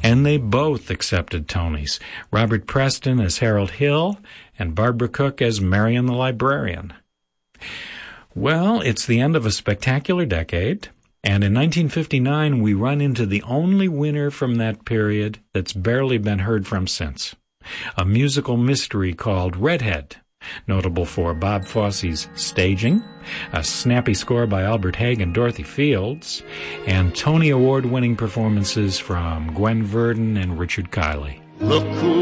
And they both accepted Tonys, Robert Preston as Harold Hill and Barbara Cook as Marion the Librarian. Well, it's the end of a spectacular decade, and in 1959 we run into the only winner from that period that's barely been heard from since, a musical mystery called Redhead, notable for Bob Fosse's staging, a snappy score by Albert Haig and Dorothy Fields, and Tony Award-winning performances from Gwen Verdon and Richard Kiley. Look who